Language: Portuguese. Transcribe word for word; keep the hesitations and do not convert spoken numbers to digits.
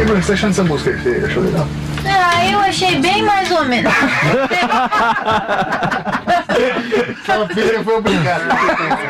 E Bruno, o que você tá achando dessa música aí? Você achou legal? Ah, eu achei bem mais ou menos. Sua filha foi obrigada.